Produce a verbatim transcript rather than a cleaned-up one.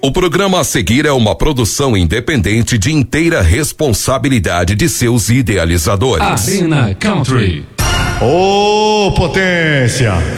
O programa a seguir é uma produção independente de inteira responsabilidade de seus idealizadores. Arena Country. Ô, potência!